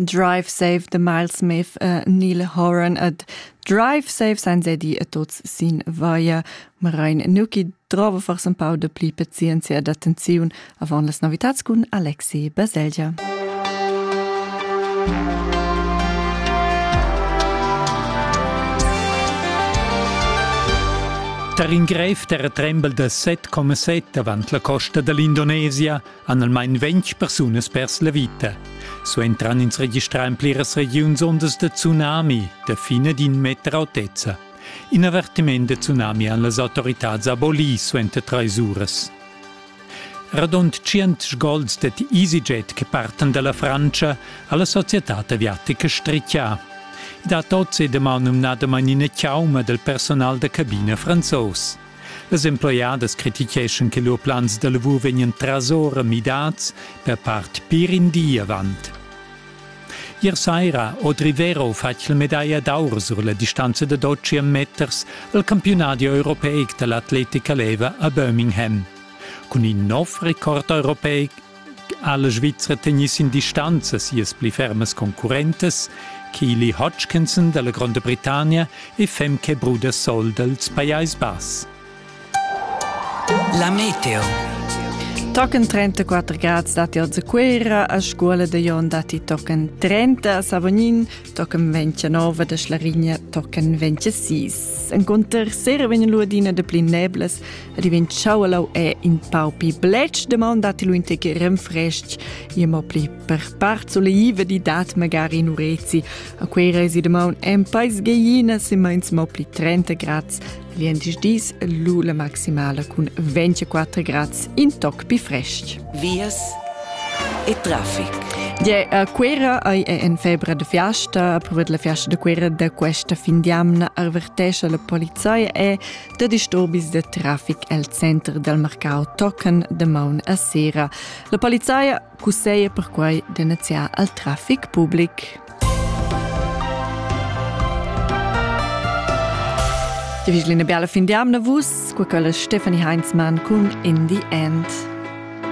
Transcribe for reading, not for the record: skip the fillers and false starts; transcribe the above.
Drive Safe de Miles Smith Neil Horan ad Drive Safe sein sedi a tots sin vaia Marein nuki trova forse un pau de pli pazienza ed attenziun avant las novitats cun Alexi Baselgia. Der ingreif der trembel de 7,7 avant la costa dell'Indonesia han almain 20 persunas pers la vita. So entran ins registrar in pliras regions ondas de tsunami, de fina d'in meter altezza. In avertiment de tsunami han las autoritats aboli suente 3 uras. Radont 100 sgolds det EasyJet che parten dalla Francia alla società aviatica Stritja. Da tot se demanum nada manina chiauma del personal de cabina franzos. Les employadas criticheschen che lor plans de lavur venien trasora midats per part pirindi avant. Ier saira Audrey Vero fac la medaglia d'or sur la distanza de 12 meters al campionato europeo dell'atletica leva a Birmingham. Con in nov record europeo alla Svizzera tenis in distanza sies pli fermes concurrentes Keely Hodgkinson della Grande Britannia e Femke Bruder-Sol dels Pajais Bas. La meteo. Tocken 34 gradi dati a Zaquera, a scuola de Jon dati tocken 30, a Savognin tocken 29, da Schlarigna tocken 26. Encontr sera venien luadina de plin nebles, a divent schaualau in paupi bletsch de man dati lu intege remfrescht, i mo pli per part sulle ive di dat magari in urezi, a quera esi de man pais geiina si meins mo pli 30 gradi, liendis dis l'ula maximale con 24 gradi in toc pi fresc. Vias e traffic. Ja, quera è in febbre de fiasta, per la fiasta de quera de questa fin d'amna avvertesce la polizia e de disturbis de traffic al centro del mercato tocken de maun a sera. La polizia cusseia per quai denunzia al traffic pubblic. Die Wiesline Biala fin d'amna vus, quella Stefanie Heinzmann con In the End.